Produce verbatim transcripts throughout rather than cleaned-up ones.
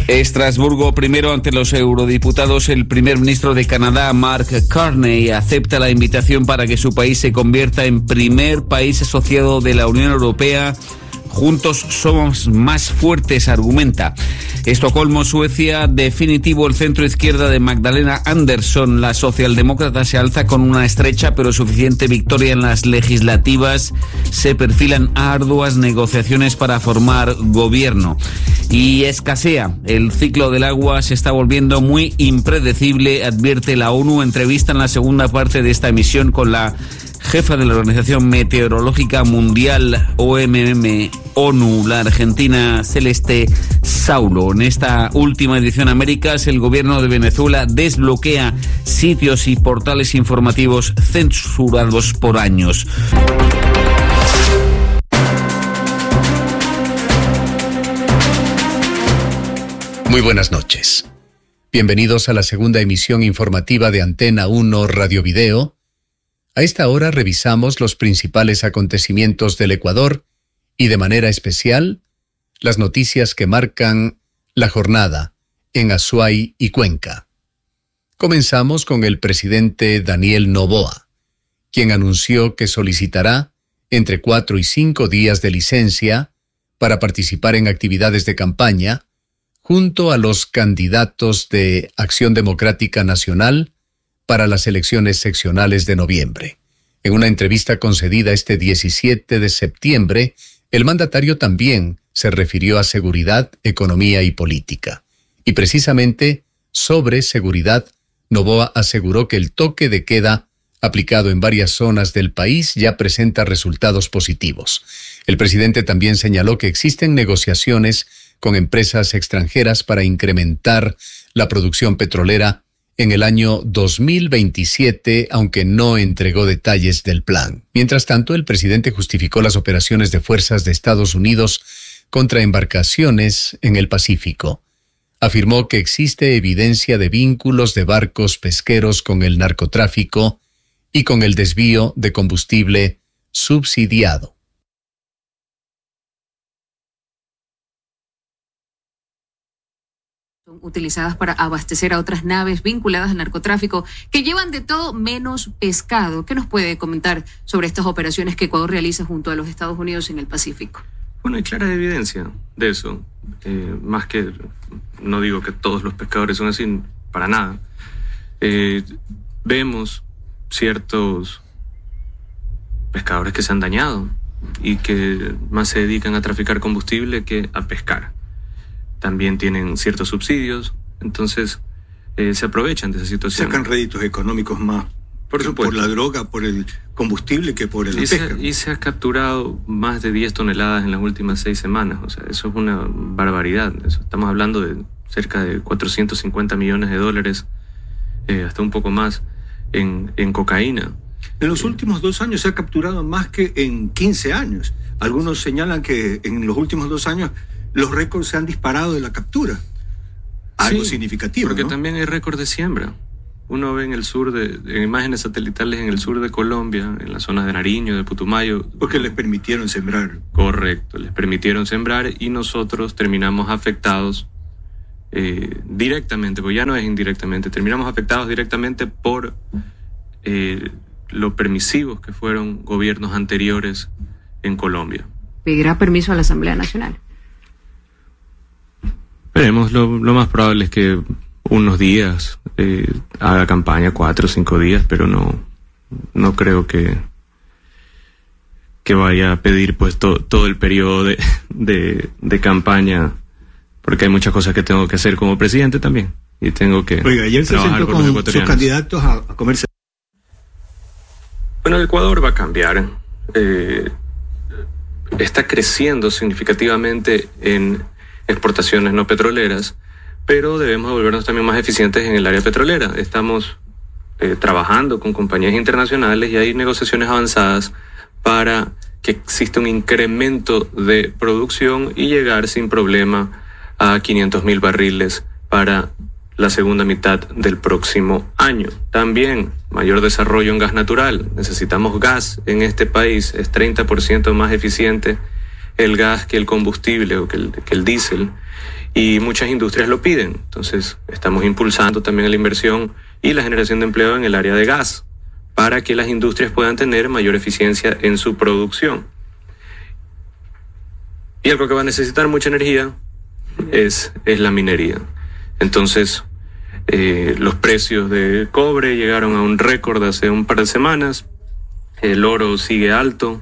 Estrasburgo, primero ante los eurodiputados, el primer ministro de Canadá, Mark Carney, acepta la invitación para que su país se convierta en primer país asociado de la Unión Europea. Juntos somos más fuertes, argumenta. Estocolmo, Suecia, definitivo el centro izquierda de Magdalena Andersson. La socialdemócrata se alza con una estrecha pero suficiente victoria en las legislativas. Se perfilan arduas negociaciones para formar gobierno. Y escasea. El ciclo del agua se está volviendo muy impredecible, advierte la ONU. Entrevista en la segunda parte de esta emisión con la jefa de la Organización Meteorológica Mundial, O M M, ONU, la argentina Celeste Saulo. En esta última edición Américas, el gobierno de Venezuela desbloquea sitios y portales informativos censurados por años. Muy buenas noches. Bienvenidos a la segunda emisión informativa de Antena uno Radio Video. A esta hora revisamos los principales acontecimientos del Ecuador y, de manera especial, las noticias que marcan la jornada en Azuay y Cuenca. Comenzamos con el presidente Daniel Noboa, quien anunció que solicitará entre cuatro y cinco días de licencia para participar en actividades de campaña junto a los candidatos de Acción Democrática Nacional para las elecciones seccionales de noviembre. En una entrevista concedida este diecisiete de septiembre, el mandatario también se refirió a seguridad, economía y política. Y precisamente sobre seguridad, Noboa aseguró que el toque de queda aplicado en varias zonas del país ya presenta resultados positivos. El presidente también señaló que existen negociaciones con empresas extranjeras para incrementar la producción petrolera en el año dos mil veintisiete, aunque no entregó detalles del plan. Mientras tanto, el presidente justificó las operaciones de fuerzas de Estados Unidos contra embarcaciones en el Pacífico. Afirmó que existe evidencia de vínculos de barcos pesqueros con el narcotráfico y con el desvío de combustible subsidiado. Son utilizadas para abastecer a otras naves vinculadas al narcotráfico que llevan de todo menos pescado. ¿Qué nos puede comentar sobre estas operaciones que Ecuador realiza junto a los Estados Unidos en el Pacífico? Bueno, hay clara evidencia de eso. Eh, más que, no digo que todos los pescadores son así, para nada. Eh, vemos ciertos pescadores que se han dañado y que más se dedican a traficar combustible que a pescar. También tienen ciertos subsidios, entonces eh, se aprovechan de esa situación. Sacan réditos económicos más por supuesto, por la droga, por el combustible que por el y pesca. Se, y se ha capturado más de diez toneladas en las últimas seis semanas, o sea, eso es una barbaridad. Eso, estamos hablando de cerca de cuatrocientos cincuenta millones de dólares, eh, hasta un poco más, en, en cocaína. En los últimos dos años se ha capturado más que en quince años. Algunos señalan que en los últimos dos años los récords se han disparado de la captura. Algo sí, significativo, porque ¿no? también hay récord de siembra. Uno ve en el sur, de, en imágenes satelitales en el sur de Colombia, en las zonas de Nariño, de Putumayo. Porque les permitieron sembrar. Correcto, les permitieron sembrar y nosotros terminamos afectados eh, directamente, porque ya no es indirectamente, terminamos afectados directamente por eh, lo permisivos que fueron gobiernos anteriores en Colombia. ¿Pedirá permiso a la Asamblea Nacional? Veremos, lo, lo más probable es que unos días eh, haga campaña, cuatro o cinco días, pero no, no creo que, que vaya a pedir pues to, todo el periodo de, de, de campaña, porque hay muchas cosas que tengo que hacer como presidente también, y tengo que Oiga, ayer se sentó con sus candidatos a, a comerse. Bueno, el Ecuador va a cambiar, eh, está creciendo significativamente en exportaciones no petroleras, pero debemos volvernos también más eficientes en el área petrolera. Estamos eh, trabajando con compañías internacionales y hay negociaciones avanzadas para que exista un incremento de producción y llegar sin problema a quinientos mil barriles para la segunda mitad del próximo año. También mayor desarrollo en gas natural. Necesitamos gas en este país. Es treinta por ciento más eficiente el gas que el combustible o que el, que el diésel. y muchas industrias lo piden. Entonces estamos impulsando también la inversión y la generación de empleo en el área de gas para que las industrias puedan tener mayor eficiencia en su producción. Y algo que va a necesitar mucha energía es, es la minería. Entonces eh, los precios de cobre llegaron a un récord hace un par de semanas, el oro sigue alto.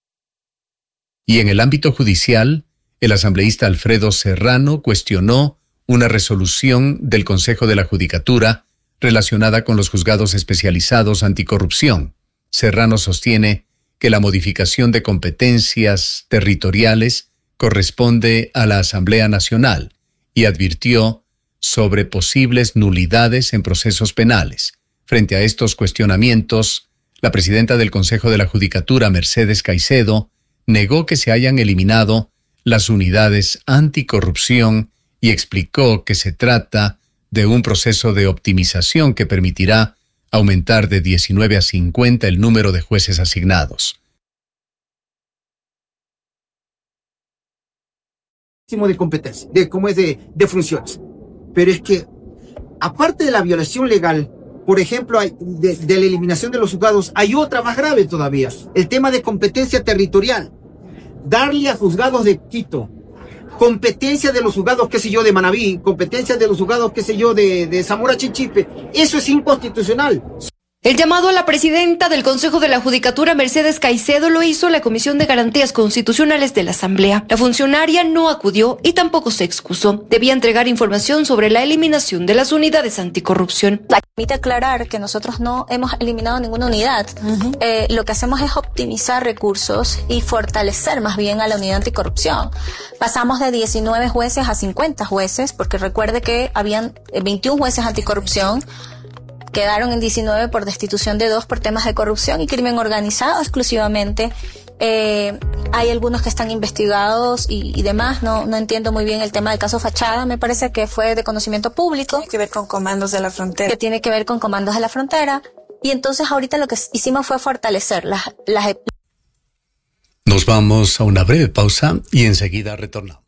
Y en el ámbito judicial, el asambleísta Alfredo Serrano cuestionó una resolución del Consejo de la Judicatura relacionada con los juzgados especializados anticorrupción. Serrano sostiene que la modificación de competencias territoriales corresponde a la Asamblea Nacional y advirtió sobre posibles nulidades en procesos penales. Frente a estos cuestionamientos, la presidenta del Consejo de la Judicatura, Mercedes Caicedo, negó que se hayan eliminado las unidades anticorrupción y explicó que se trata de un proceso de optimización que permitirá aumentar de diecinueve a cincuenta el número de jueces asignados. De competencia, de cómo es de, de funciones. Pero es que, aparte de la violación legal, por ejemplo, hay, de, de la eliminación de los juzgados, hay otra más grave todavía, el tema de competencia territorial. Darle a juzgados de Quito competencia de los juzgados, qué sé yo, de Manabí, competencia de los juzgados, qué sé yo, de, de Zamora Chinchipe, eso es inconstitucional. El llamado a la presidenta del Consejo de la Judicatura, Mercedes Caicedo, lo hizo la Comisión de Garantías Constitucionales de la Asamblea. La funcionaria no acudió y tampoco se excusó. Debía entregar información sobre la eliminación de las unidades anticorrupción. Permite aclarar que nosotros no hemos eliminado ninguna unidad. Uh-huh. Eh, lo que hacemos es optimizar recursos y fortalecer más bien a la unidad anticorrupción. Pasamos de diecinueve jueces a cincuenta jueces, porque recuerde que habían veintiún jueces anticorrupción. Quedaron en diecinueve por destitución de dos por temas de corrupción y crimen organizado exclusivamente. Eh, hay algunos que están investigados y, y demás. No, no entiendo muy bien el tema del caso Fachada. Me parece que fue de conocimiento público. Tiene que ver con comandos de la frontera. Que tiene que ver con comandos de la frontera. Y entonces ahorita lo que hicimos fue fortalecer las... las... Nos vamos a una breve pausa y enseguida retornamos.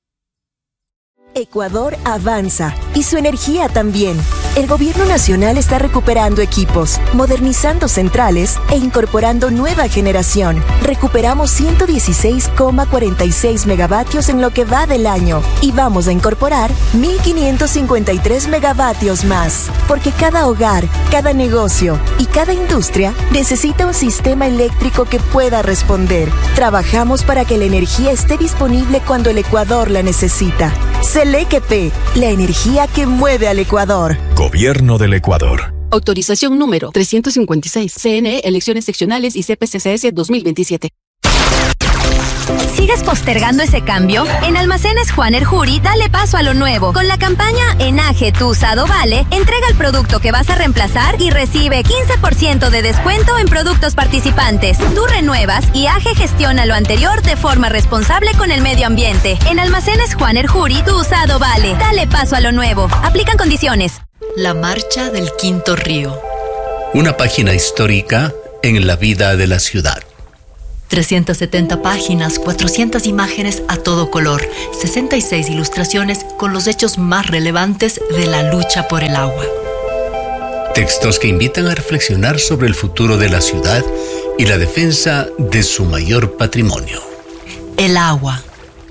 Ecuador avanza y su energía también. El gobierno nacional está recuperando equipos, modernizando centrales e incorporando nueva generación. Recuperamos ciento dieciséis coma cuarenta y seis megavatios en lo que va del año y vamos a incorporar mil quinientos cincuenta y tres megavatios más. Porque cada hogar, cada negocio y cada industria necesita un sistema eléctrico que pueda responder. Trabajamos para que la energía esté disponible cuando el Ecuador la necesita. Selequepec, la energía que mueve al Ecuador. Gobierno del Ecuador. Autorización número trescientos cincuenta y seis. C N E, elecciones seccionales y C P C C S dos mil veintisiete. ¿Sigues postergando ese cambio? En Almacenes Juan Erjuri, dale paso a lo nuevo. Con la campaña Enaje tu usado vale, entrega el producto que vas a reemplazar y recibe quince por ciento de descuento en productos participantes. Tú renuevas y A G E gestiona lo anterior de forma responsable con el medio ambiente. En Almacenes Juan Erjuri, tu usado vale. Dale paso a lo nuevo. Aplican condiciones. La Marcha del Quinto Río. Una página histórica en la vida de la ciudad. trescientas setenta páginas, cuatrocientas imágenes a todo color, sesenta y seis ilustraciones con los hechos más relevantes de la lucha por el agua. Textos que invitan a reflexionar sobre el futuro de la ciudad y la defensa de su mayor patrimonio. El agua.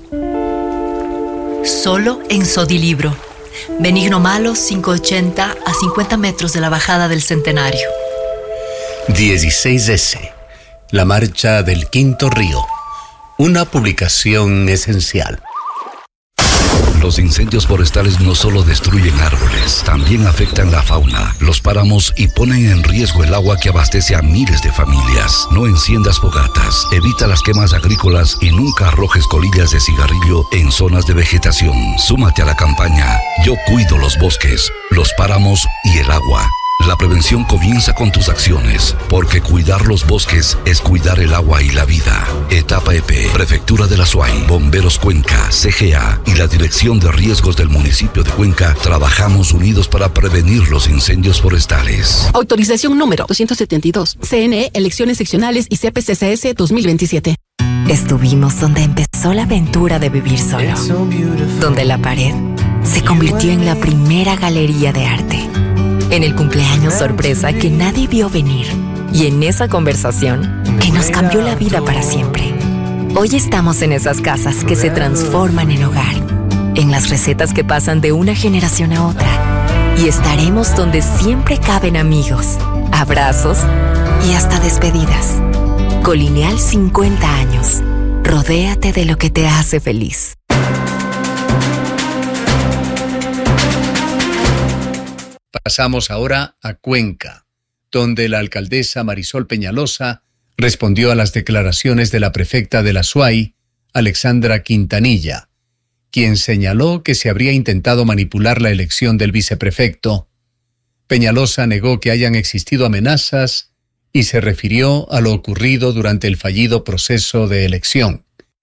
Solo en Sodilibro. Benigno Malo, quinientos ochenta a cincuenta metros de la bajada del Centenario. dieciséis ese. La Marcha del Quinto Río. Una publicación esencial. Los incendios forestales no solo destruyen árboles, también afectan la fauna, los páramos y ponen en riesgo el agua que abastece a miles de familias. No enciendas fogatas, evita las quemas agrícolas y nunca arrojes colillas de cigarrillo en zonas de vegetación. Súmate a la campaña Yo cuido los bosques, los páramos y el agua. La prevención comienza con tus acciones, porque cuidar los bosques es cuidar el agua y la vida. Etapa E P, Prefectura de la Suay, Bomberos Cuenca, C G A y la Dirección de Riesgos del municipio de Cuenca trabajamos unidos para prevenir los incendios forestales. Autorización número doscientos setenta y dos. C N E, elecciones seccionales y C P C C S dos mil veintisiete. Estuvimos donde empezó la aventura de vivir solo, donde la pared se convirtió en la primera galería de arte, en el cumpleaños sorpresa que nadie vio venir y en esa conversación que nos cambió la vida para siempre. Hoy estamos en esas casas que se transforman en hogar, en las recetas que pasan de una generación a otra, y estaremos donde siempre caben amigos, abrazos y hasta despedidas. Colineal cincuenta años. Rodéate de lo que te hace feliz. Pasamos ahora a Cuenca, donde la alcaldesa Marisol Peñalosa respondió a las declaraciones de la prefecta de la S U A Y, Alexandra Quintanilla, quien señaló que se habría intentado manipular la elección del viceprefecto. Peñalosa negó que hayan existido amenazas y se refirió a lo ocurrido durante el fallido proceso de elección.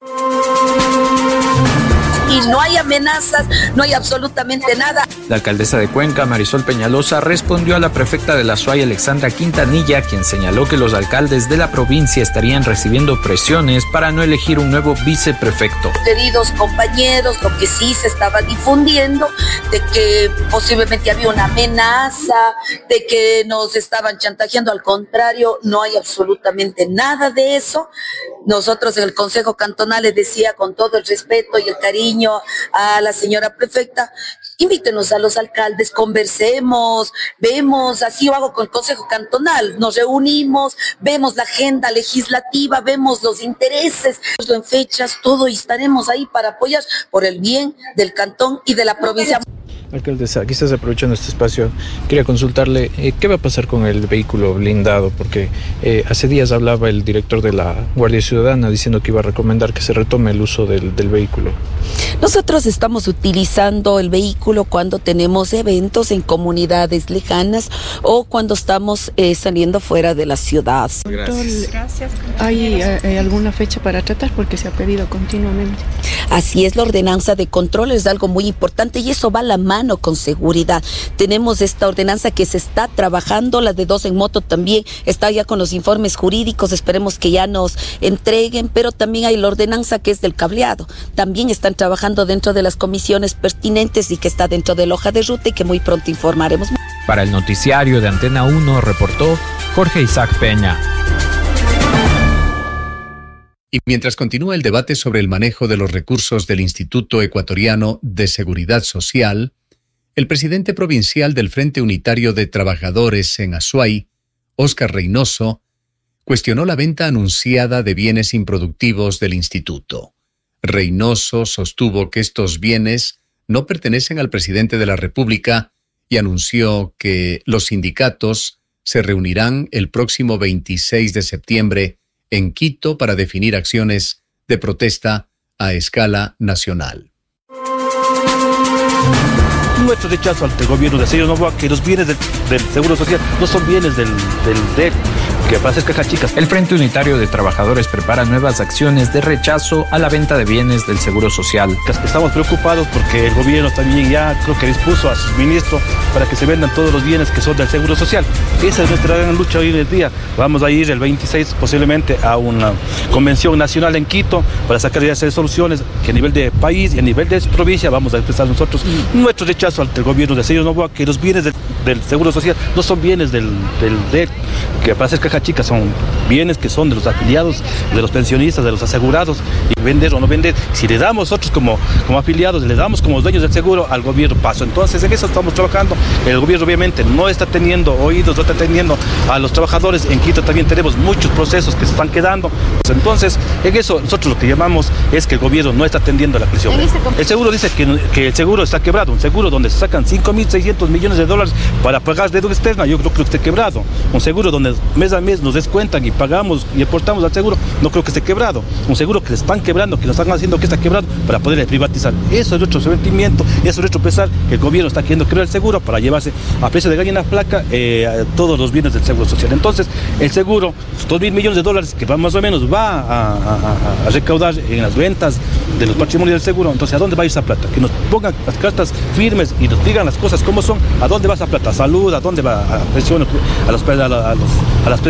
Y no hay amenazas, no hay absolutamente nada. La alcaldesa de Cuenca, Marisol Peñalosa, respondió a la prefecta de la S U A Y, Alexandra Quintanilla, quien señaló que los alcaldes de la provincia estarían recibiendo presiones para no elegir un nuevo viceprefecto. Queridos compañeros, lo que sí se estaba difundiendo, de que posiblemente había una amenaza, de que nos estaban chantajeando, al contrario, no hay absolutamente nada de eso. Nosotros en el Consejo Cantonal les decía con todo el respeto y el cariño a la señora prefecta, invítenos a los alcaldes, conversemos, vemos, así yo hago con el Consejo Cantonal, nos reunimos, vemos la agenda legislativa, vemos los intereses, en fechas, todo, y estaremos ahí para apoyar por el bien del cantón y de la provincia. Alcaldesa, quizás aprovechando este espacio, quería consultarle eh, qué va a pasar con el vehículo blindado, porque eh, hace días hablaba el director de la Guardia Ciudadana diciendo que iba a recomendar que se retome el uso del, del vehículo. Nosotros estamos utilizando el vehículo cuando tenemos eventos en comunidades lejanas o cuando estamos eh, saliendo fuera de la ciudad. Gracias. Gracias. ¿Hay, ¿Hay alguna fecha para tratar? Porque se ha pedido continuamente. Así es, la ordenanza de control es algo muy importante y eso va a la mano con seguridad. Tenemos esta ordenanza que se está trabajando, la de dos en moto también está ya con los informes jurídicos, esperemos que ya nos entreguen, pero también hay la ordenanza que es del cableado. También están trabajando dentro de las comisiones pertinentes y que está dentro de la hoja de ruta y que muy pronto informaremos. Para el noticiario de Antena uno reportó Jorge Isaac Peña. Y mientras continúa el debate sobre el manejo de los recursos del Instituto Ecuatoriano de Seguridad Social, el presidente provincial del Frente Unitario de Trabajadores en Azuay, Óscar Reynoso, cuestionó la venta anunciada de bienes improductivos del instituto. Reynoso sostuvo que estos bienes no pertenecen al presidente de la República y anunció que los sindicatos se reunirán el próximo veintiséis de septiembre en Quito para definir acciones de protesta a escala nacional. Nuestro rechazo ante el gobierno de Sergio Noboa, que los bienes del, del Seguro Social no son bienes del, del, del que para hacer cajas chicas. El Frente Unitario de Trabajadores prepara nuevas acciones de rechazo a la venta de bienes del Seguro Social. Estamos preocupados porque el gobierno también ya creo que dispuso a sus ministros para que se vendan todos los bienes que son del Seguro Social. Esa es nuestra gran lucha hoy en el día. Vamos a ir el veintiséis posiblemente a una convención nacional en Quito para sacar ya esas soluciones que a nivel de país y a nivel de provincia vamos a expresar nosotros nuestro rechazo ante el gobierno de Sergio Noboa, que los bienes del, del Seguro Social no son bienes del, del, del que para hacer cajas chicas, son bienes que son de los afiliados, de los pensionistas, de los asegurados, y vender o no vender, si le damos nosotros como, como afiliados, le damos como dueños del seguro al gobierno, paso. Entonces en eso estamos trabajando. El gobierno obviamente no está teniendo oídos, no está teniendo a los trabajadores. En Quito también tenemos muchos procesos que se están quedando. Pues entonces en eso nosotros lo que llamamos es que el gobierno no está atendiendo la presión. El seguro dice que, que el seguro está quebrado, un seguro donde se sacan cinco mil seiscientos millones de dólares para pagar deuda externa, yo creo que esté quebrado. Un seguro donde mes a mes nos descuentan y pagamos y aportamos al seguro, no creo que esté quebrado. Un seguro que se están quebrando, que nos están haciendo que está quebrado para poder privatizar. Eso es nuestro sentimiento, eso es nuestro pesar, que el gobierno está queriendo quebrar el seguro para llevarse a precio de gallina flaca eh, a todos los bienes del Seguro Social. Entonces, el seguro, dos mil millones de dólares que va más o menos va a, a, a recaudar en las ventas de los patrimonios del seguro. Entonces, ¿a dónde va a ir esa plata? Que nos pongan las cartas firmes y nos digan las cosas como son. ¿A dónde va esa plata? ¿A salud? ¿A dónde va? ¿A pensiones? ¿A, los, a, los, a las pensiones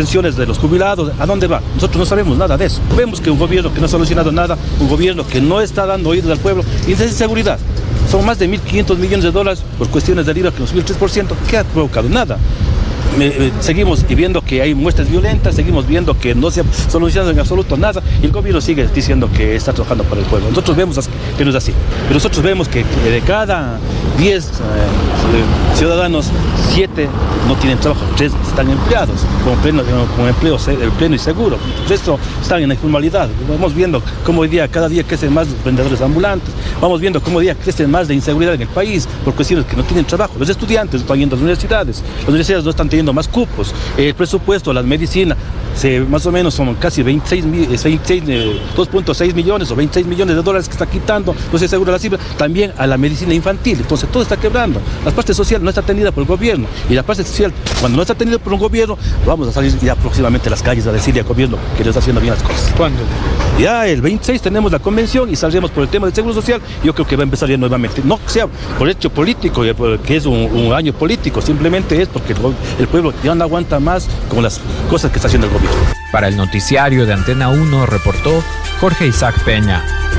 pensiones de los jubilados, ¿a dónde va? Nosotros no sabemos nada de eso. Vemos que un gobierno que no ha solucionado nada, un gobierno que no está dando oídos al pueblo, y de inseguridad. Son más de mil quinientos millones de dólares por cuestiones del I V A que nos subió el tres por ciento. ¿Qué ha provocado? Nada. Eh, seguimos viendo que hay muestras violentas, seguimos viendo que no se ha solucionado en absoluto nada y el gobierno sigue diciendo que está trabajando para el pueblo. Nosotros vemos que no es así, pero nosotros vemos que de cada diez eh, ciudadanos, siete no tienen trabajo, tres están empleados con, pleno, con empleo pleno y seguro, el resto están en la informalidad. Vamos viendo cómo hoy día, cada día crecen más vendedores ambulantes, vamos viendo cómo hoy día crecen más de inseguridad en el país por cuestiones que no tienen trabajo. Los estudiantes están yendo a las universidades, las universidades no están teniendo más cupos, el presupuesto, la medicina, se, más o menos son casi veintiséis, dos punto seis millones o veintiséis millones de dólares que está quitando, no sé seguro la cifra, también a la medicina infantil. Entonces todo está quebrando. La parte social no está atendida por el gobierno y la parte social, cuando no está atendida por un gobierno, vamos a salir ya próximamente a las calles a decirle al gobierno que no está haciendo bien las cosas. ¿Cuándo? Ya el veintiséis tenemos la convención y saldremos por el tema del seguro social. Yo creo que va a empezar ya nuevamente. No sea por hecho político, que es un, un año político, simplemente es porque el, el pueblo ya no aguanta más con las cosas que está haciendo el gobierno. Para el noticiario de Antena uno reportó Jorge Isaac Peña.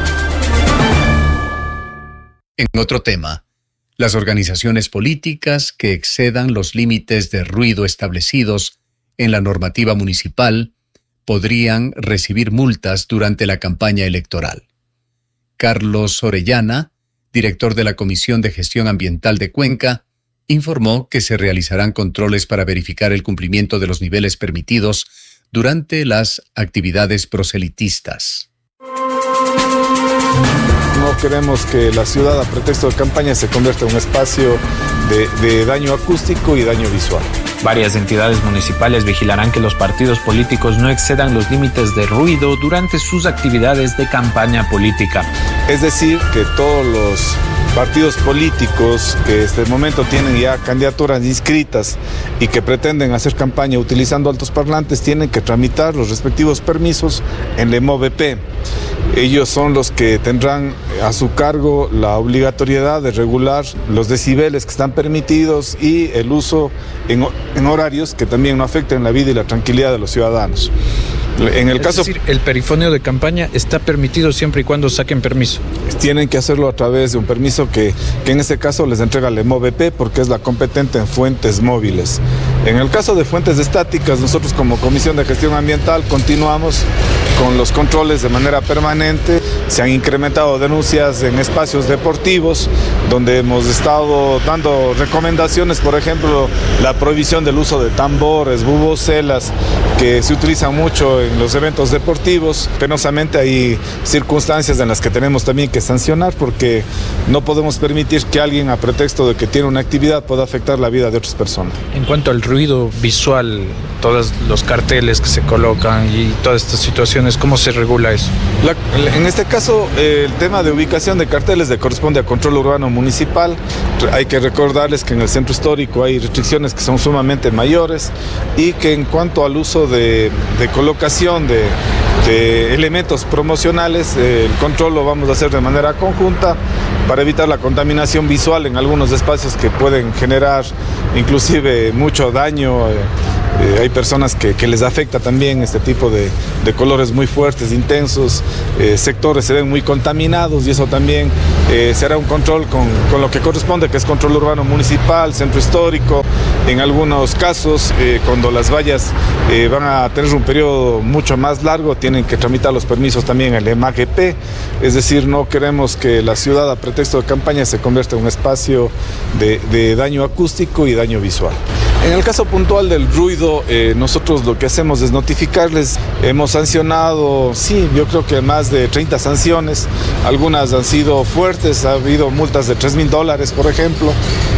En otro tema, las organizaciones políticas que excedan los límites de ruido establecidos en la normativa municipal podrían recibir multas durante la campaña electoral. Carlos Orellana, director de la Comisión de Gestión Ambiental de Cuenca, informó que se realizarán controles para verificar el cumplimiento de los niveles permitidos durante las actividades proselitistas. No queremos que la ciudad, a pretexto de campaña, se convierta en un espacio de, de daño acústico y daño visual. Varias entidades municipales vigilarán que los partidos políticos no excedan los límites de ruido durante sus actividades de campaña política. Es decir, que todos los partidos políticos que en este momento tienen ya candidaturas inscritas y que pretenden hacer campaña utilizando altos parlantes tienen que tramitar los respectivos permisos en la EMOVP. Ellos son los que tendrán a su cargo la obligatoriedad de regular los decibeles que están permitidos y el uso en, en horarios que también no afecten la vida y la tranquilidad de los ciudadanos. En el es caso, decir, el perifoneo de campaña está permitido siempre y cuando saquen permiso. Tienen que hacerlo a través de un permiso que, que en este caso les entrega la EMOVP porque es la competente en fuentes móviles. En el caso de fuentes estáticas, nosotros como Comisión de Gestión Ambiental continuamos con los controles de manera permanente. Se han incrementado denuncias en espacios deportivos donde hemos estado dando recomendaciones, por ejemplo, la prohibición del uso de tambores, bubucelas, que se utilizan mucho en los eventos deportivos. Penosamente hay circunstancias en las que tenemos también que sancionar porque no podemos permitir que alguien, a pretexto de que tiene una actividad, pueda afectar la vida de otras personas. En cuanto al ruido visual, todos los carteles que se colocan y todas estas situaciones, ¿cómo se regula eso? La, en este caso, eh, el tema de ubicación de carteles le corresponde a control urbano municipal. Hay que recordarles que en el centro histórico hay restricciones que son sumamente mayores y que en cuanto al uso de, de colocación de, de elementos promocionales, eh, el control lo vamos a hacer de manera conjunta para evitar la contaminación visual en algunos espacios que pueden generar inclusive mucho daño. Eh, Eh, hay personas que, que les afecta también este tipo de, de colores muy fuertes, intensos, eh, sectores se ven muy contaminados y eso también eh, será un control con, con lo que corresponde, que es control urbano municipal, centro histórico. En algunos casos, eh, cuando las vallas eh, van a tener un periodo mucho más largo, tienen que tramitar los permisos también en el E M A G P, es decir, no queremos que la ciudad, a pretexto de campaña, se convierta en un espacio de, de daño acústico y daño visual. En el caso puntual del ruido, eh, nosotros lo que hacemos es notificarles. Hemos sancionado, sí, yo creo que más de treinta sanciones. Algunas han sido fuertes, ha habido multas de tres mil dólares, por ejemplo.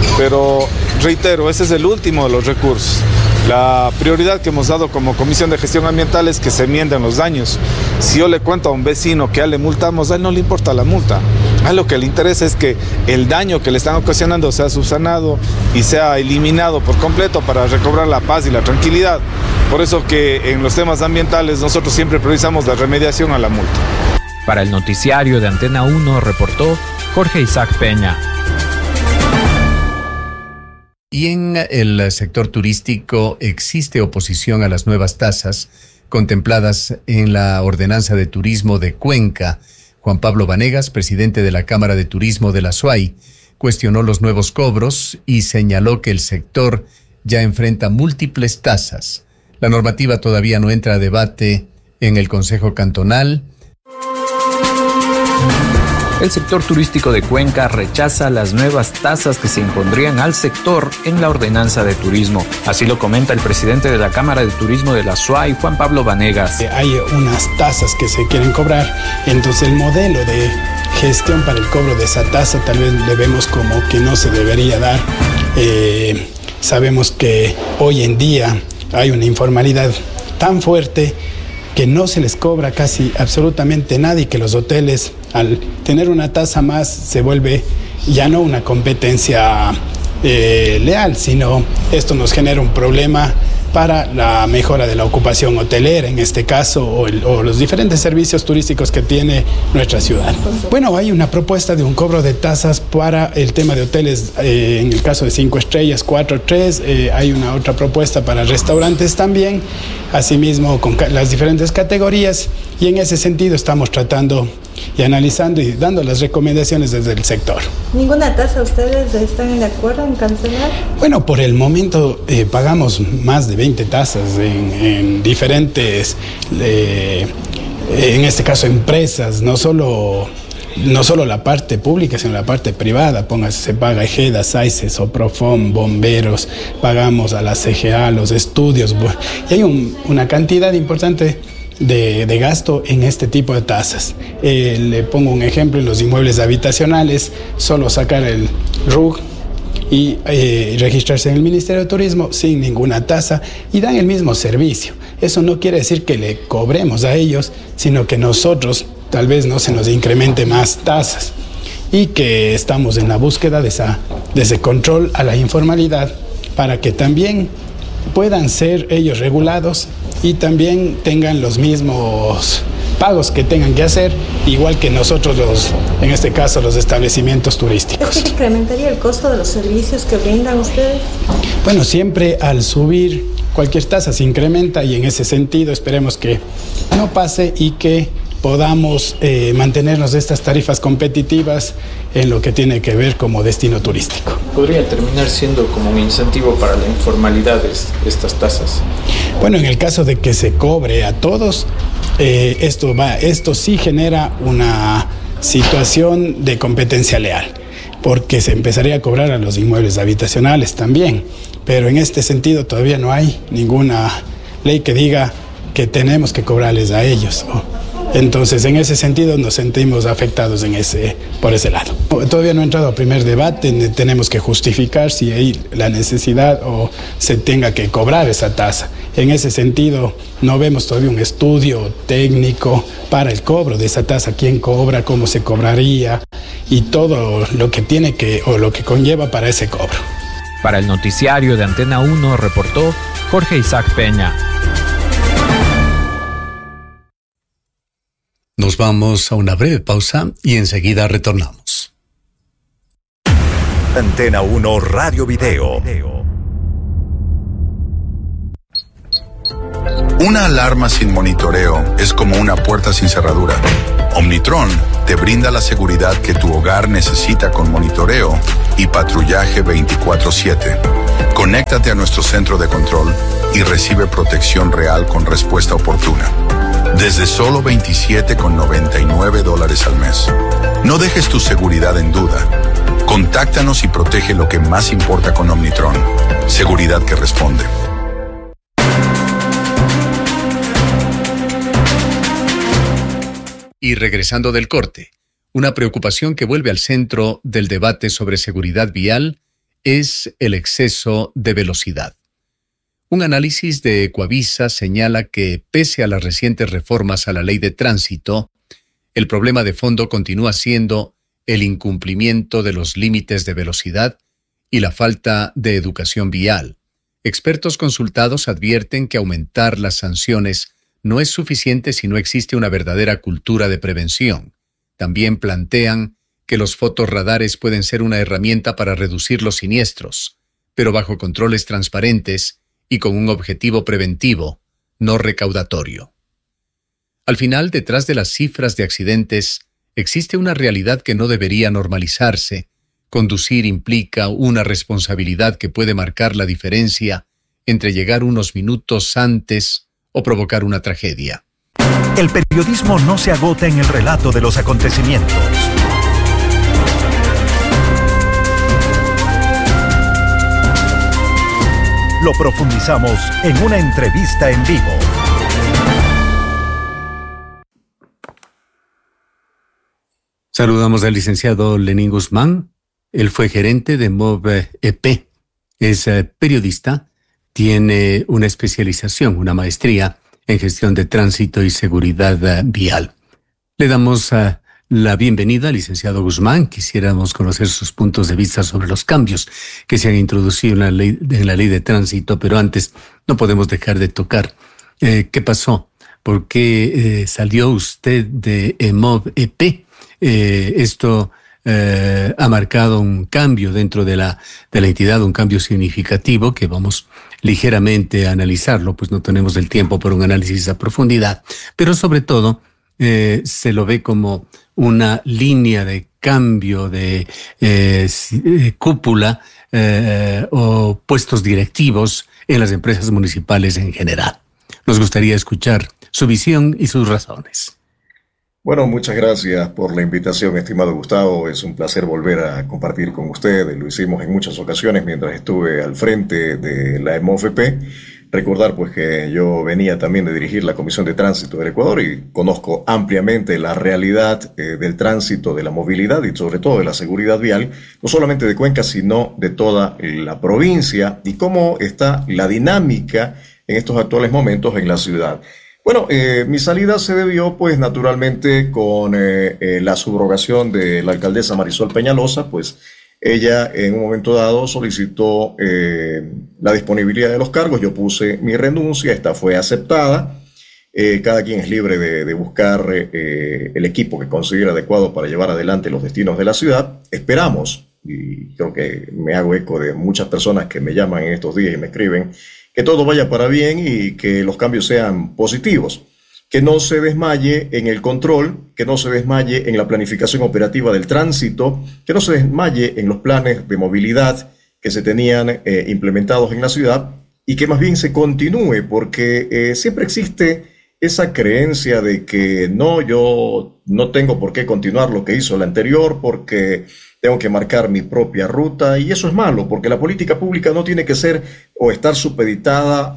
Pero reitero, ese es el último de los recursos. La prioridad que hemos dado como Comisión de Gestión Ambiental es que se enmienden los daños. Si yo le cuento a un vecino que a él le multamos, a él no le importa la multa. A él lo que le interesa es que el daño que le están ocasionando sea subsanado y sea eliminado por completo para recobrar la paz y la tranquilidad. Por eso que en los temas ambientales nosotros siempre priorizamos la remediación a la multa. Para el noticiario de Antena uno reportó Jorge Isaac Peña. Y en el sector turístico existe oposición a las nuevas tasas contempladas en la Ordenanza de Turismo de Cuenca. Juan Pablo Vanegas, presidente de la Cámara de Turismo de la S U A Y, cuestionó los nuevos cobros y señaló que el sector ya enfrenta múltiples tasas. La normativa todavía no entra a debate en el Consejo Cantonal. El sector turístico de Cuenca rechaza las nuevas tasas que se impondrían al sector en la ordenanza de turismo. Así lo comenta el presidente de la Cámara de Turismo de la S U A Y, Juan Pablo Vanegas. Hay unas tasas que se quieren cobrar, entonces el modelo de gestión para el cobro de esa tasa tal vez le vemos como que no se debería dar. Eh, sabemos que hoy en día hay una informalidad tan fuerte que no se les cobra casi absolutamente nada y que los hoteles, al tener una tasa más, se vuelve ya no una competencia eh, leal, sino esto nos genera un problema para la mejora de la ocupación hotelera, en este caso, o, el, o los diferentes servicios turísticos que tiene nuestra ciudad. Bueno, hay una propuesta de un cobro de tasas para el tema de hoteles, eh, en el caso de cinco estrellas, cuatro, tres, eh, hay una otra propuesta para restaurantes también, asimismo con las diferentes categorías, y en ese sentido estamos tratando y analizando y dando las recomendaciones desde el sector. ¿Ninguna tasa ustedes están de acuerdo en cancelar? Bueno, por el momento eh, pagamos más de veinte tasas en, en diferentes, eh, en este caso empresas, no solo, no solo la parte pública, sino la parte privada. Póngase, se paga EGEDA, SAICE, Soprofom, bomberos, pagamos a la C G A, los estudios, y hay un, una cantidad importante De, de gasto en este tipo de tasas. Eh, le pongo un ejemplo: en los inmuebles habitacionales, solo sacar el R U C y eh, registrarse en el Ministerio de Turismo sin ninguna tasa y dan el mismo servicio. Eso no quiere decir que le cobremos a ellos, sino que nosotros tal vez no se nos incremente más tasas, y que estamos en la búsqueda de, esa, de ese control a la informalidad para que también puedan ser ellos regulados y también tengan los mismos pagos que tengan que hacer, igual que nosotros, los, en este caso, los establecimientos turísticos. ¿Es que incrementaría el costo de los servicios que brindan ustedes? Bueno, siempre al subir cualquier tasa se incrementa, y en ese sentido esperemos que no pase y que podamos eh, mantenernos de estas tarifas competitivas en lo que tiene que ver como destino turístico. ¿Podría terminar siendo como un incentivo para la informalidad estas tasas? Bueno, en el caso de que se cobre a todos, eh, esto va, esto sí genera una situación de competencia leal, porque se empezaría a cobrar a los inmuebles habitacionales también, pero en este sentido todavía no hay ninguna ley que diga que tenemos que cobrarles a ellos. Entonces, en ese sentido nos sentimos afectados en ese, por ese lado. Todavía no ha entrado a primer debate, tenemos que justificar si hay la necesidad o se tenga que cobrar esa tasa. En ese sentido, no vemos todavía un estudio técnico para el cobro de esa tasa, quién cobra, cómo se cobraría y todo lo que tiene que o lo que conlleva para ese cobro. Para el noticiario de Antena uno reportó Jorge Isaac Peña. Nos vamos a una breve pausa y enseguida retornamos. Antena uno Radio Video. Una alarma sin monitoreo es como una puerta sin cerradura. Omnitron te brinda la seguridad que tu hogar necesita con monitoreo y patrullaje veinticuatro siete. Conéctate a nuestro centro de control y recibe protección real con respuesta oportuna. Desde solo veintisiete con noventa y nueve dólares al mes. No dejes tu seguridad en duda. Contáctanos y protege lo que más importa con Omnitron. Seguridad que responde. Y regresando del corte, una preocupación que vuelve al centro del debate sobre seguridad vial es el exceso de velocidad. Un análisis de Ecuavisa señala que, pese a las recientes reformas a la ley de tránsito, el problema de fondo continúa siendo el incumplimiento de los límites de velocidad y la falta de educación vial. Expertos consultados advierten que aumentar las sanciones no es suficiente si no existe una verdadera cultura de prevención. También plantean que los fotorradares pueden ser una herramienta para reducir los siniestros, pero bajo controles transparentes y con un objetivo preventivo, no recaudatorio. Al final, detrás de las cifras de accidentes, existe una realidad que no debería normalizarse. Conducir implica una responsabilidad que puede marcar la diferencia entre llegar unos minutos antes o provocar una tragedia. El periodismo no se agota en el relato de los acontecimientos. Lo profundizamos en una entrevista en vivo. Saludamos al licenciado Lenín Guzmán. Él fue gerente de MOVEP. Es eh, periodista, tiene una especialización, una maestría en gestión de tránsito y seguridad uh, vial. Le damos uh, la bienvenida al licenciado Guzmán. Quisiéramos conocer sus puntos de vista sobre los cambios que se han introducido en la ley, en la ley de tránsito, pero antes no podemos dejar de tocar eh, qué pasó, por qué eh, salió usted de MOVEP. Eh, esto eh, ha marcado un cambio dentro de la, de la entidad, un cambio significativo que vamos ligeramente a analizarlo, pues no tenemos el tiempo para un análisis a profundidad, pero sobre todo eh, se lo ve como una línea de cambio de eh, cúpula eh, o puestos directivos en las empresas municipales en general. Nos gustaría escuchar su visión y sus razones. Bueno, muchas gracias por la invitación, estimado Gustavo. Es un placer volver a compartir con ustedes. Lo hicimos en muchas ocasiones mientras estuve al frente de la MOVEP. Recordar pues que yo venía también de dirigir la Comisión de Tránsito del Ecuador y conozco ampliamente la realidad eh, del tránsito, de la movilidad y sobre todo de la seguridad vial, no solamente de Cuenca, sino de toda la provincia y cómo está la dinámica en estos actuales momentos en la ciudad. Bueno, eh, mi salida se debió pues naturalmente con eh, eh, la subrogación de la alcaldesa Marisol Peñalosa, pues ella en un momento dado solicitó eh, la disponibilidad de los cargos, yo puse mi renuncia, esta fue aceptada, eh, cada quien es libre de, de buscar eh, el equipo que considere adecuado para llevar adelante los destinos de la ciudad, esperamos, y creo que me hago eco de muchas personas que me llaman en estos días y me escriben, que todo vaya para bien y que los cambios sean positivos, que no se desmaye en el control, que no se desmaye en la planificación operativa del tránsito, que no se desmaye en los planes de movilidad que se tenían eh, implementados en la ciudad y que más bien se continúe, porque eh, siempre existe esa creencia de que no, yo no tengo por qué continuar lo que hizo el anterior porque tengo que marcar mi propia ruta, y eso es malo, porque la política pública no tiene que ser o estar supeditada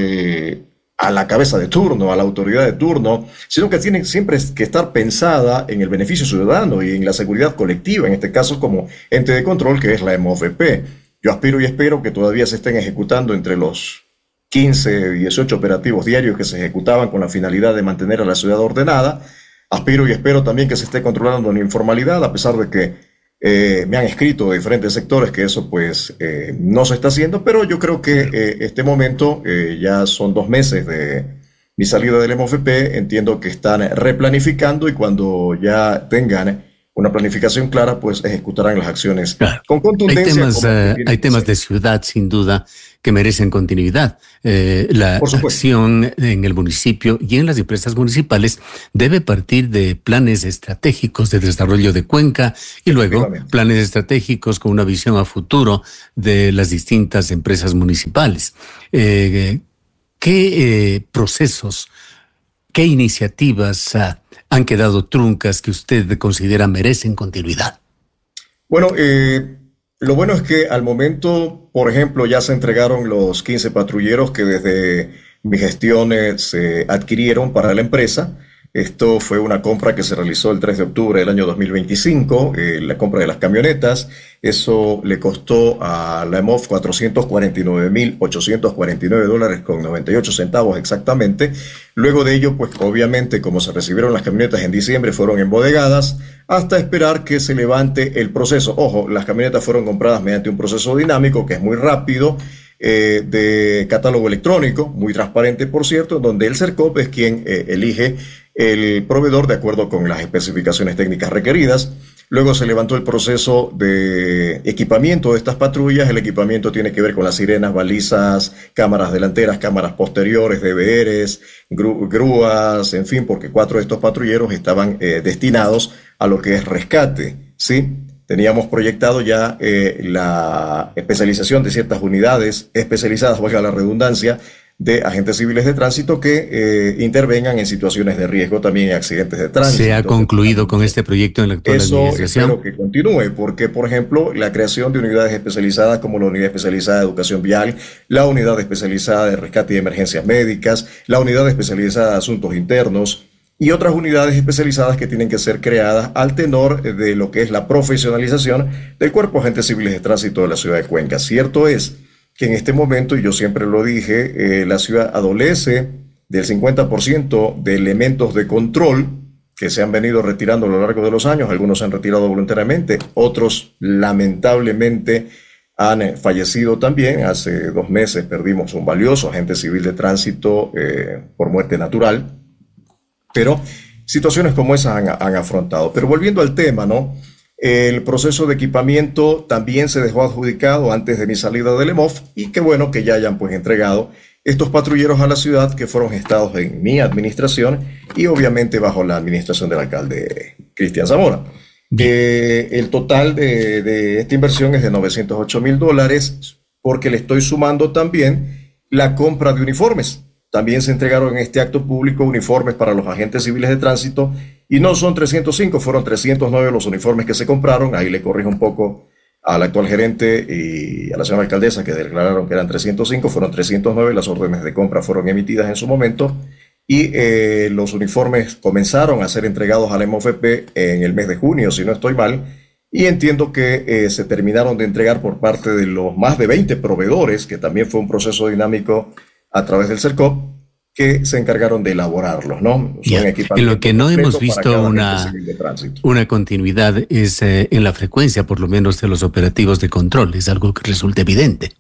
al, a la cabeza de turno, a la autoridad de turno, sino que tiene siempre que estar pensada en el beneficio ciudadano y en la seguridad colectiva, en este caso como ente de control que es la MOVEP. Yo aspiro y espero que todavía se estén ejecutando entre los quince, dieciocho operativos diarios que se ejecutaban con la finalidad de mantener a la ciudad ordenada. Aspiro y espero también que se esté controlando la informalidad, a pesar de que Eh, me han escrito de diferentes sectores que eso pues eh, no se está haciendo, pero yo creo que eh, este momento eh, ya son dos meses de mi salida del MOVEP, entiendo que están replanificando y cuando ya tengan una planificación clara pues ejecutarán las acciones claro. con contundencia. Hay temas, uh, hay temas de ciudad sin duda que merecen continuidad. Eh, la acción en el municipio y en las empresas municipales debe partir de planes estratégicos de desarrollo de Cuenca y luego planes estratégicos con una visión a futuro de las distintas empresas municipales. Eh, ¿Qué eh, procesos, qué iniciativas uh, han quedado truncas que usted considera merecen continuidad? Bueno, eh... lo bueno es que al momento, por ejemplo, ya se entregaron los quince patrulleros que desde mi gestión se adquirieron para la empresa. Esto fue una compra que se realizó el tres de octubre del año dos mil veinticinco, eh, la compra de las camionetas. Eso le costó a la EMOF cuatrocientos cuarenta y nueve mil ochocientos cuarenta y nueve dólares con noventa y ocho centavos exactamente. Luego de ello, pues obviamente como se recibieron las camionetas en diciembre, fueron embodegadas hasta esperar que se levante el proceso. Ojo, las camionetas fueron compradas mediante un proceso dinámico que es muy rápido, eh, de catálogo electrónico, muy transparente por cierto, donde el CERCOP es quien eh, elige el proveedor de acuerdo con las especificaciones técnicas requeridas. Luego se levantó el proceso de equipamiento de estas patrullas. El equipamiento tiene que ver con las sirenas, balizas, cámaras delanteras, cámaras posteriores, D V Rs, gru- grúas, en fin, porque cuatro de estos patrulleros estaban eh, destinados a lo que es rescate, ¿sí? Teníamos proyectado ya eh, la especialización de ciertas unidades especializadas, valga la redundancia, de agentes civiles de tránsito que eh, intervengan en situaciones de riesgo, también en accidentes de tránsito. ¿Se ha concluido con este proyecto en la actual Eso administración? espero que continúe, porque, por ejemplo, la creación de unidades especializadas como la Unidad Especializada de Educación Vial, la Unidad Especializada de Rescate y Emergencias Médicas, la Unidad Especializada de Asuntos Internos y otras unidades especializadas que tienen que ser creadas al tenor de lo que es la profesionalización del Cuerpo de Agentes Civiles de Tránsito de la ciudad de Cuenca. Cierto es que en este momento, y yo siempre lo dije, eh, la ciudad adolece del cincuenta por ciento de elementos de control que se han venido retirando a lo largo de los años. Algunos se han retirado voluntariamente, otros lamentablemente han fallecido también. Hace dos meses perdimos un valioso agente civil de tránsito eh, por muerte natural, pero situaciones como esas han, han afrontado. Pero volviendo al tema, ¿no? El proceso de equipamiento también se dejó adjudicado antes de mi salida del E M O F, y qué bueno que ya hayan pues entregado estos patrulleros a la ciudad que fueron gestados en mi administración y obviamente bajo la administración del alcalde Cristian Zamora. Eh, el total de, de esta inversión es de novecientos ocho mil dólares, porque le estoy sumando también la compra de uniformes. También se entregaron en este acto público uniformes para los agentes civiles de tránsito, y no son trescientos cinco, fueron trescientos nueve los uniformes que se compraron. Ahí le corrijo un poco al actual gerente y a la señora alcaldesa, que declararon que eran trescientos cinco, fueron trescientos nueve, las órdenes de compra fueron emitidas en su momento, y eh, los uniformes comenzaron a ser entregados a la M O F P en el mes de junio, si no estoy mal, y entiendo que eh, se terminaron de entregar por parte de los más de veinte proveedores, que también fue un proceso dinámico a través del CERCOP, que se encargaron de elaborarlos, ¿no? Yeah. En lo que no hemos visto una, una continuidad es eh, en la frecuencia, por lo menos, de los operativos de control. Es algo que resulta evidente.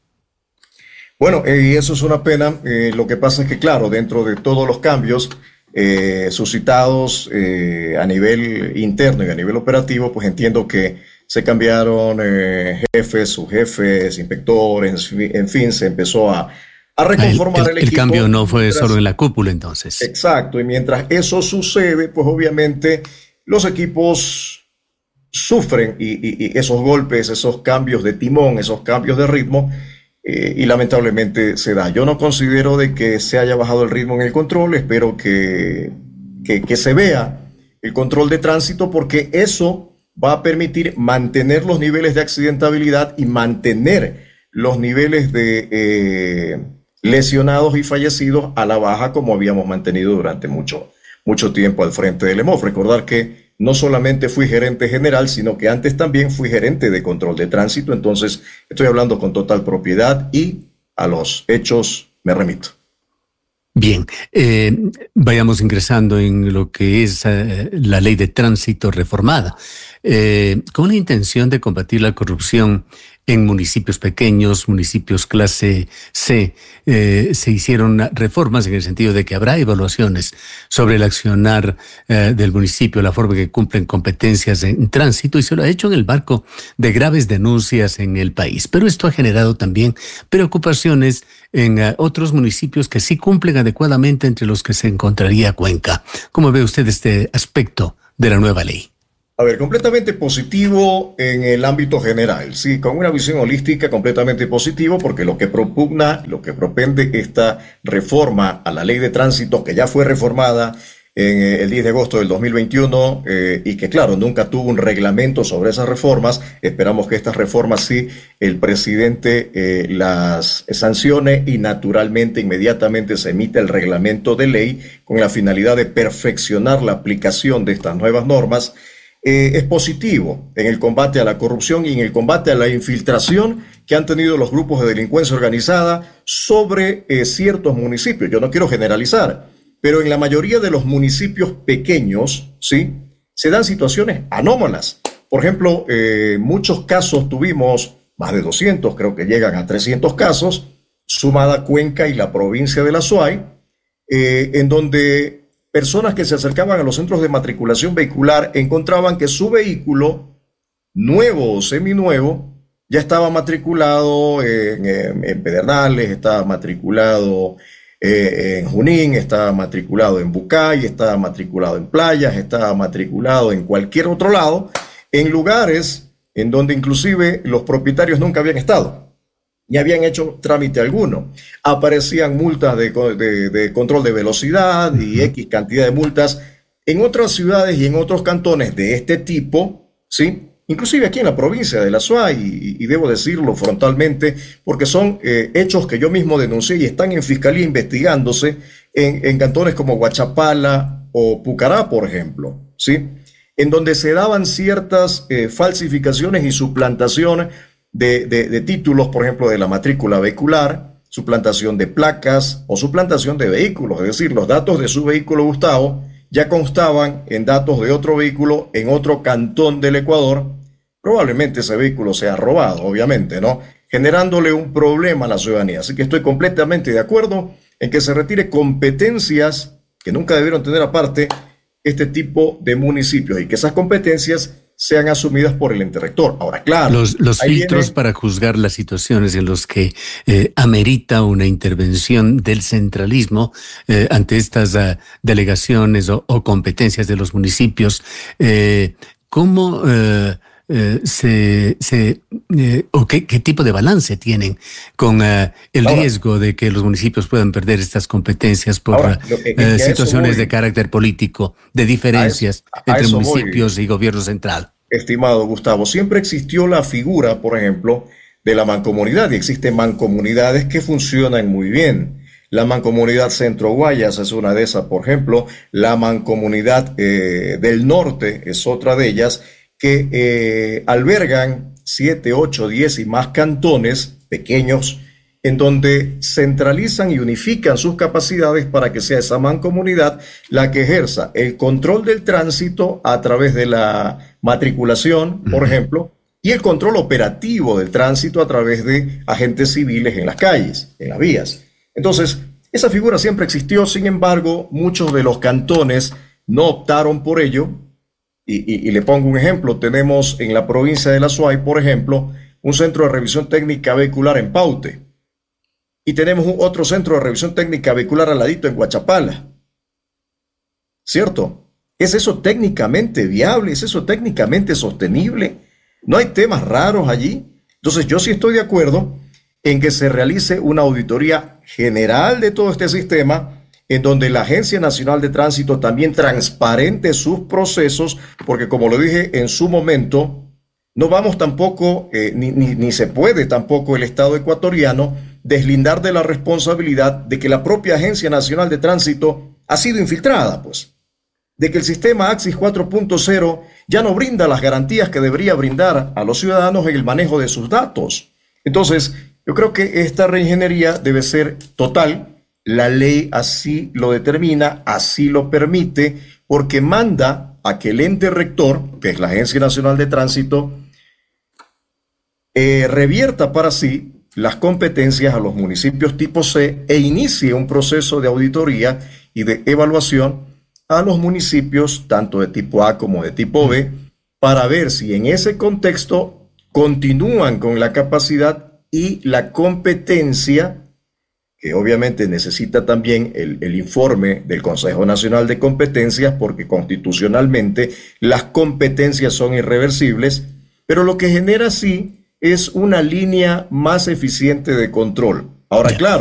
Bueno, y eh, eso es una pena. Eh, lo que pasa es que, claro, dentro de todos los cambios eh, suscitados eh, a nivel interno y a nivel operativo, pues entiendo que se cambiaron eh, jefes, subjefes, inspectores, en fin, se empezó a a reconformar el, el, el equipo. El cambio no fue mientras, solo en la cúpula, entonces. Exacto, y mientras eso sucede, pues obviamente los equipos sufren y, y, y esos golpes, esos cambios de timón, esos cambios de ritmo, eh, y lamentablemente se da. Yo no considero de que se haya bajado el ritmo en el control, espero que, que, que se vea el control de tránsito, porque eso va a permitir mantener los niveles de accidentabilidad y mantener los niveles de eh, lesionados y fallecidos a la baja, como habíamos mantenido durante mucho, mucho tiempo al frente del E M O F. Recordar que no solamente fui gerente general, sino que antes también fui gerente de control de tránsito, entonces estoy hablando con total propiedad y a los hechos me remito. Bien, eh, vayamos ingresando en lo que es eh, la ley de tránsito reformada, eh, con la intención de combatir la corrupción en municipios pequeños, municipios clase C. Eh, se hicieron reformas en el sentido de que habrá evaluaciones sobre el accionar eh, del municipio, la forma que cumplen competencias en tránsito, y se lo ha hecho en el marco de graves denuncias en el país. Pero esto ha generado también preocupaciones en uh, otros municipios que sí cumplen adecuadamente, entre los que se encontraría Cuenca. ¿Cómo ve usted este aspecto de la nueva ley? A ver, completamente positivo en el ámbito general, sí, con una visión holística completamente positivo, porque lo que propugna, lo que propende esta reforma a la ley de tránsito, que ya fue reformada en el diez de agosto del dos mil veintiuno, eh, y que claro, nunca tuvo un reglamento sobre esas reformas. Esperamos que estas reformas sí, el presidente eh, las sancione y naturalmente inmediatamente se emite el reglamento de ley con la finalidad de perfeccionar la aplicación de estas nuevas normas. Eh, es positivo en el combate a la corrupción y en el combate a la infiltración que han tenido los grupos de delincuencia organizada sobre eh, ciertos municipios. Yo no quiero generalizar, pero en la mayoría de los municipios pequeños, ¿sí?, se dan situaciones anómalas. Por ejemplo, eh, muchos casos tuvimos, más de doscientos, creo que llegan a trescientos casos, sumada Cuenca y la provincia de la Suay, eh, en donde personas que se acercaban a los centros de matriculación vehicular encontraban que su vehículo nuevo o seminuevo, ya estaba matriculado en, en, en Pedernales, estaba matriculado eh, en Junín, estaba matriculado en Bucay, estaba matriculado en Playas, estaba matriculado en cualquier otro lado, en lugares en donde inclusive los propietarios nunca habían estado, ni habían hecho trámite alguno. Aparecían multas de, de, de control de velocidad y X cantidad de multas en otras ciudades y en otros cantones de este tipo, ¿sí? Inclusive aquí en la provincia de la Suay, y, y debo decirlo frontalmente, porque son eh, hechos que yo mismo denuncié y están en fiscalía investigándose en, en cantones como Guachapala o Pucará, por ejemplo, ¿sí? En donde se daban ciertas eh, falsificaciones y suplantaciones de, de, de títulos, por ejemplo, de la matrícula vehicular, suplantación de placas o suplantación de vehículos, es decir, los datos de su vehículo, Gustavo, ya constaban en datos de otro vehículo en otro cantón del Ecuador. Probablemente ese vehículo sea robado, obviamente, ¿no? Generándole un problema a la ciudadanía. Así que estoy completamente de acuerdo en que se retire competencias que nunca debieron tener aparte este tipo de municipios y que esas competencias sean asumidas por el ente rector. Ahora, claro. Los, los filtros viene... para juzgar las situaciones en los que eh, amerita una intervención del centralismo eh, ante estas uh, delegaciones o, o competencias de los municipios. Eh, ¿Cómo eh, eh, se, se eh, o qué, qué tipo de balance tienen con eh, el ahora, riesgo de que los municipios puedan perder estas competencias por ahora, que, que, eh, situaciones de carácter político, de diferencias a eso, a entre municipios voy. y gobierno central? Estimado Gustavo, siempre existió la figura, por ejemplo, de la mancomunidad, y existen mancomunidades que funcionan muy bien. La mancomunidad Centro Guayas es una de esas, por ejemplo. La mancomunidad eh, del norte es otra de ellas, que eh, albergan siete, ocho, diez y más cantones pequeños, en donde centralizan y unifican sus capacidades para que sea esa mancomunidad la que ejerza el control del tránsito a través de la matriculación, por ejemplo, y el control operativo del tránsito a través de agentes civiles en las calles, en las vías. Entonces, esa figura siempre existió, sin embargo, muchos de los cantones no optaron por ello, y, y, y le pongo un ejemplo. Tenemos en la provincia de la Suay, por ejemplo, un centro de revisión técnica vehicular en Paute, y tenemos un otro centro de revisión técnica vehicular al ladito en Guachapala. ¿Cierto? ¿Es eso técnicamente viable? ¿Es eso técnicamente sostenible? ¿No hay temas raros allí? Entonces yo sí estoy de acuerdo en que se realice una auditoría general de todo este sistema, en donde la Agencia Nacional de Tránsito también transparente sus procesos, porque como lo dije en su momento, no vamos tampoco, eh, ni, ni, ni se puede tampoco el Estado ecuatoriano deslindar de la responsabilidad de que la propia Agencia Nacional de Tránsito ha sido infiltrada, pues, de que el sistema AXIS cuatro punto cero ya no brinda las garantías que debería brindar a los ciudadanos en el manejo de sus datos. Entonces, yo creo que esta reingeniería debe ser total. La ley así lo determina, así lo permite, porque manda a que el ente rector, que es la Agencia Nacional de Tránsito, eh, revierta para sí las competencias a los municipios tipo C e inicie un proceso de auditoría y de evaluación a los municipios tanto de tipo A como de tipo B, para ver si en ese contexto continúan con la capacidad y la competencia, que obviamente necesita también el, el informe del Consejo Nacional de Competencias, porque constitucionalmente las competencias son irreversibles, pero lo que genera sí es una línea más eficiente de control. Ahora, claro,